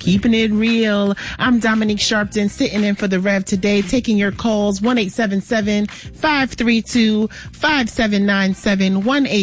Keeping it real. I'm Dominique Sharpton, sitting in for the Rev today, taking your calls, 1-877-532-5797,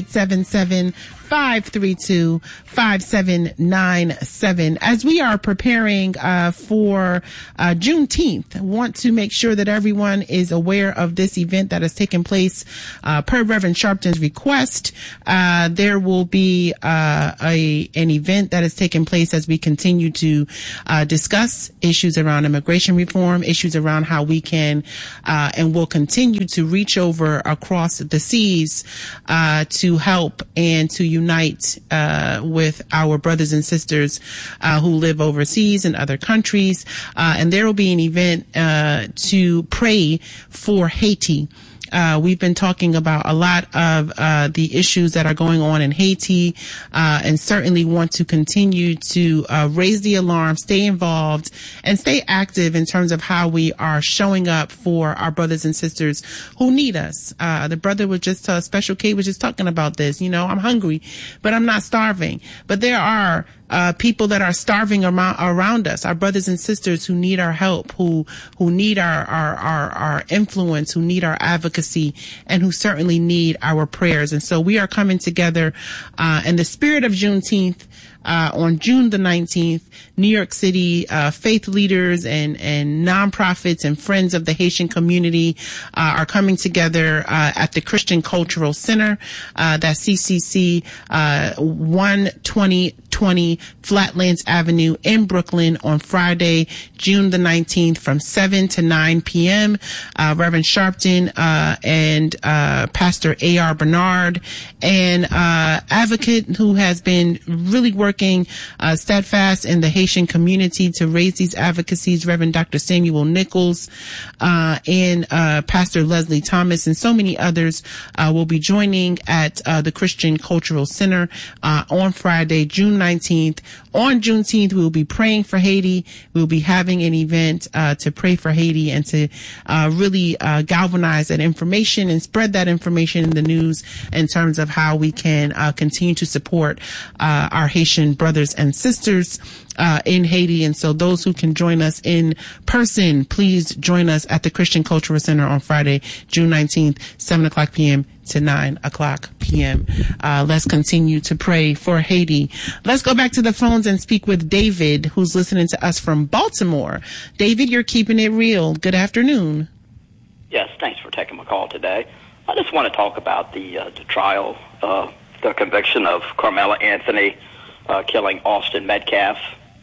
1-877-532-5797. As we are preparing for Juneteenth, I want to make sure that everyone is aware of this event that has taken place per Reverend Sharpton's request. There will be an event that has taken place as we continue to discuss issues around immigration reform, issues around how we can and will continue to reach over across the seas to help and to unite with our brothers and sisters who live overseas in other countries. And there will be an event to pray for Haiti. We've been talking about a lot of the issues that are going on in Haiti, and certainly want to continue to raise the alarm, stay involved, and stay active in terms of how we are showing up for our brothers and sisters who need us. The brother was just, Special K was just talking about this. You know, I'm hungry, but I'm not starving. But there are people that are starving around us, our brothers and sisters who need our help, who need our influence, who need our advocacy, and who certainly need our prayers. And so we are coming together in the spirit of Juneteenth. On June the 19th, New York City faith leaders and nonprofits and friends of the Haitian community are coming together at the Christian Cultural Center, that's CCC 12020 Flatlands Avenue in Brooklyn on Friday, June the 19th from 7 to 9 p.m. Reverend Sharpton and Pastor A.R. Bernard, and advocate who has been really working steadfast in the Haitian community to raise these advocacies, Reverend Dr. Samuel Nichols, and Pastor Leslie Thomas, and so many others will be joining at the Christian Cultural Center on Friday, June 19th. On Juneteenth, we will be praying for Haiti. We will be having an event to pray for Haiti and to really galvanize that information and spread that information in the news in terms of how we can continue to support our Haitian brothers and sisters in Haiti. And so those who can join us in person, please join us at the Christian Cultural Center on Friday, June 19th, 7 o'clock p.m. to 9 o'clock p.m. Let's continue to pray for Haiti. Let's go back to the phones and speak with David, who's listening to us from Baltimore. David, you're keeping it real. Good afternoon. Yes, thanks for taking my call today. I just want to talk about the trial, the conviction of Carmela Anthony killing Austin Metcalf.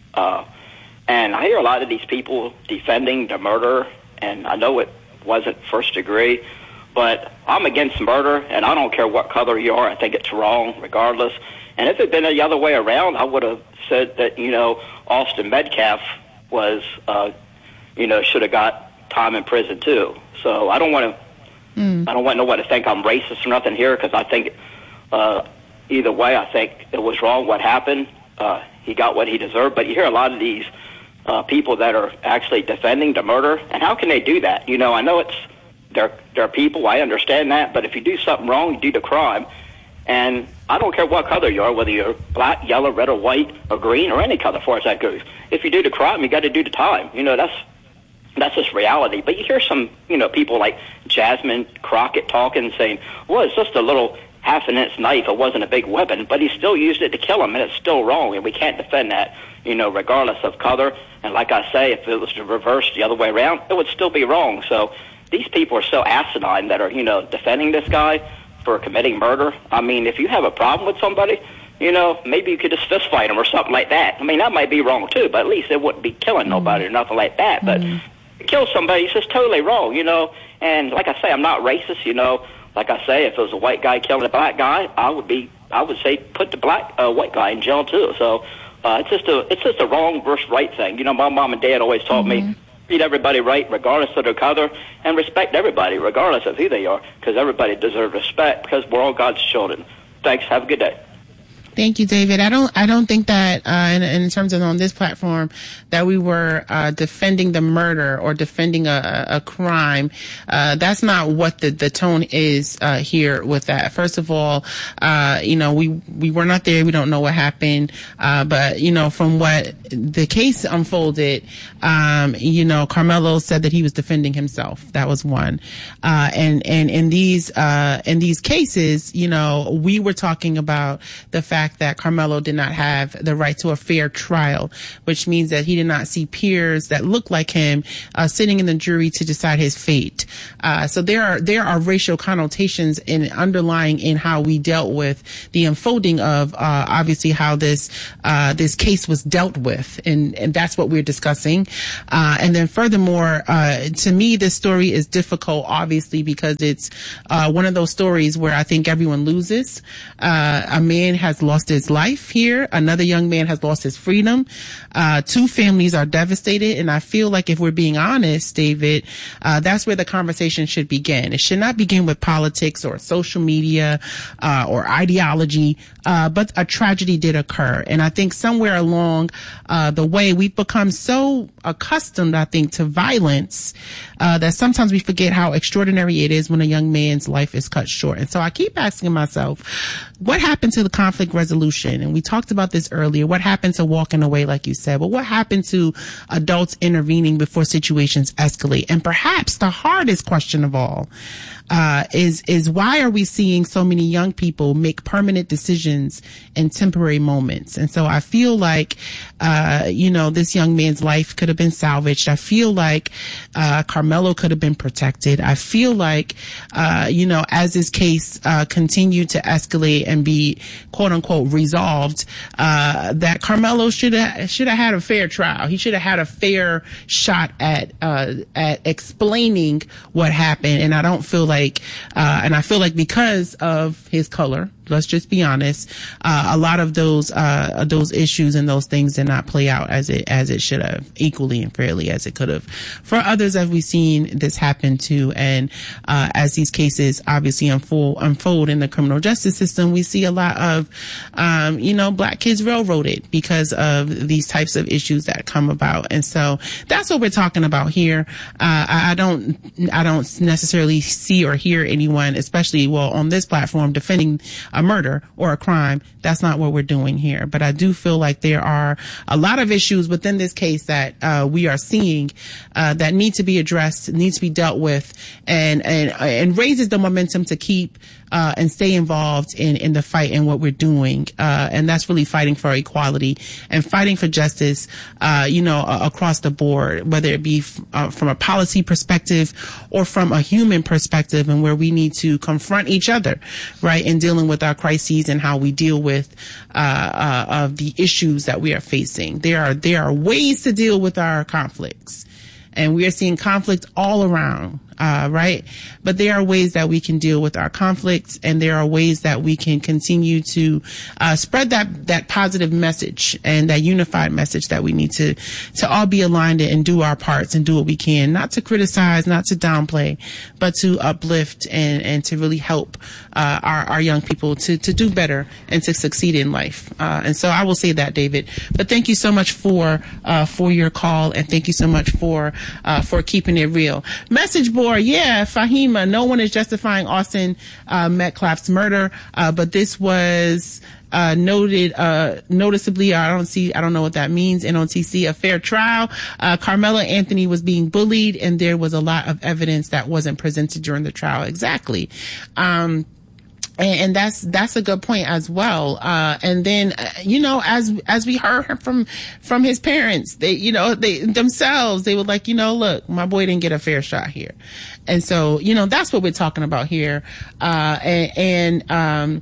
And I hear a lot of these people defending the murder, and I know it wasn't first degree, but I'm against murder, and I don't care what color you are. I think it's wrong regardless. And if it had been the other way around, I would have said that, Austin Metcalf was, should have got time in prison too. So I don't want no one to think I'm racist or nothing here, because I think either way, I think it was wrong what happened. He got what he deserved. But you hear a lot of these people that are actually defending the murder, and how can they do that? I know they're people, I understand that, but if you do something wrong, you do the crime. And I don't care what color you are, whether you're black, yellow, red, or white, or green, or any color as far as that goes. If you do the crime, you got to do the time. That's just reality. But you hear some, people like Jasmine Crockett talking, saying, well, it's just a little half-an-inch knife. It wasn't a big weapon, but he still used it to kill him, and it's still wrong, and we can't defend that, regardless of color. And like I say, if it was reversed the other way around, it would still be wrong. So these people are so asinine that are, defending this guy for committing murder. I mean, if you have a problem with somebody, maybe you could just fist fight him or something like that. I mean, that might be wrong too, but at least it wouldn't be killing nobody or nothing like that. But to kill somebody is just totally wrong, And like I say, I'm not racist, Like I say, if it was a white guy killing a black guy, I would say put the white guy in jail too. So it's just a wrong versus right thing. My mom and dad always taught me, treat everybody right regardless of their color, and respect everybody regardless of who they are, because everybody deserves respect, because we're all God's children. Thanks. Have a good day. Thank you, David. I don't think that, in terms of on this platform, that we were defending the murder or defending a crime. That's not what the tone is here with that. First of all, we were not there. We don't know what happened. But from what the case unfolded, Carmelo said that he was defending himself. That was one. And in these cases, we were talking about the fact that Carmelo did not have the right to a fair trial, which means that he did not see peers that looked like him sitting in the jury to decide his fate. So there are racial connotations underlying in how we dealt with the unfolding of obviously how this case was dealt with, and that's what we're discussing. And then furthermore, to me, this story is difficult, obviously, because it's one of those stories where I think everyone loses. A man has lost his life here. Another young man has lost his freedom. Two families are devastated. And I feel like if we're being honest, David, that's where the conversation should begin. It should not begin with politics or social media, or ideology. But a tragedy did occur. And I think somewhere along, the way we've become so accustomed, I think, to violence, that sometimes we forget how extraordinary it is when a young man's life is cut short. And so I keep asking myself, what happened to the conflict resolution? And we talked about this earlier. What happened to walking away, like you said? But what happened to adults intervening before situations escalate? And perhaps the hardest question of all, is why are we seeing so many young people make permanent decisions in temporary moments? And so I feel like, this young man's life could have been salvaged. I feel like, Carmelo could have been protected. I feel like, as this case, continued to escalate and be quote unquote resolved, that Carmelo should have had a fair trial. He should have had a fair shot at explaining what happened. And I don't feel like, and I feel like because of his color, let's just be honest, a lot of those issues and those things did not play out as it should have, equally and fairly as it could have. For others, as we've seen this happen too, and as these cases obviously unfold in the criminal justice system, we see a lot of black kids railroaded because of these types of issues that come about. And so that's what we're talking about here. I don't necessarily see or hear anyone, especially on this platform, defending a murder or a crime. That's not what we're doing here. But I do feel like there are a lot of issues within this case that we are seeing that need to be addressed, need to be dealt with, and raises the momentum to keep and stay involved in the fight and what we're doing. And that's really fighting for equality and fighting for justice, across the board, whether it be from a policy perspective or from a human perspective, and where we need to confront each other, right, in dealing with our crises and how we deal with of the issues that we are facing. There are ways to deal with our conflicts, and we are seeing conflict all around. Right? But there are ways that we can deal with our conflicts, and there are ways that we can continue to spread that positive message and that unified message that we need to all be aligned and do our parts and do what we can, not to criticize, not to downplay, but to uplift and to really help our young people to do better and to succeed in life. And so I will say that, David. But thank you so much for your call, and thank you so much for keeping it real. Message board. Yeah, Fahima, no one is justifying Austin Metcalf's murder, but this was noticeably, I don't know what that means, NOTC, a fair trial. Carmelo Anthony was being bullied, and there was a lot of evidence that wasn't presented during the trial. Exactly. And that's a good point as well. And then, as we heard from his parents, they themselves, they were like, look, my boy didn't get a fair shot here. And so, that's what we're talking about here. Yahuda,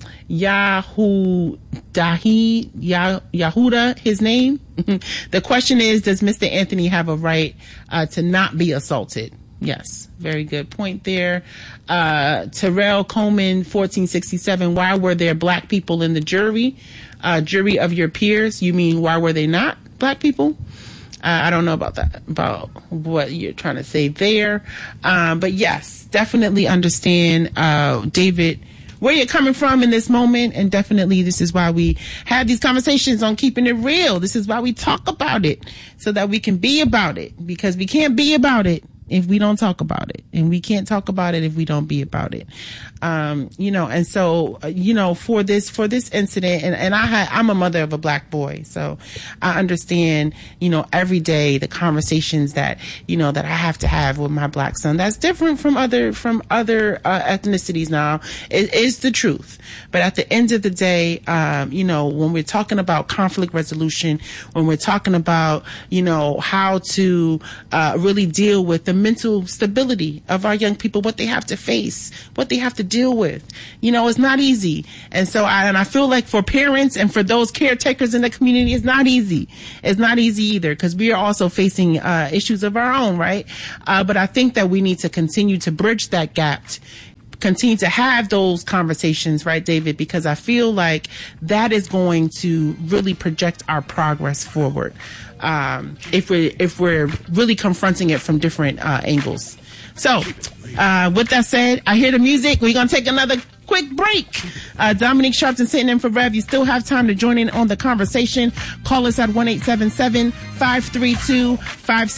his name. The question is, does Mr. Anthony have a right, to not be assaulted? Yes, very good point there. Terrell Coleman, 1467. Why were there black people in the jury? Jury of your peers? You mean why were they not black people? I don't know about that, about what you're trying to say there. But yes, definitely understand, David, where you're coming from in this moment. And definitely this is why we have these conversations on keeping it real. This is why we talk about it, so that we can be about it, because we can't be about it if we don't talk about it, and we can't talk about it if we don't be about it. And so, for this incident, and I'm a mother of a black boy, so I understand, every day the conversations that I have to have with my black son. That's different from other ethnicities. Now, it is the truth. But at the end of the day, when we're talking about conflict resolution, when we're talking about, how to, really deal with the mental stability of our young people, what they have to face, what they have to deal with, it's not easy. And so I feel like for parents and for those caretakers in the community, it's not easy. It's not easy either, because we are also facing issues of our own, right? But I think that we need to continue to bridge that gap, continue to have those conversations, right, David? Because I feel like that is going to really project our progress forward. If we're really confronting it from different angles. So, with that said, I hear the music. We're going to take another quick break. Dominique Sharpton sitting in for Rev. You still have time to join in on the conversation. Call us at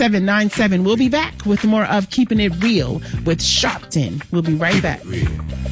1-877-532-5797. We'll be back with more of Keeping It Real with Sharpton. We'll be right back.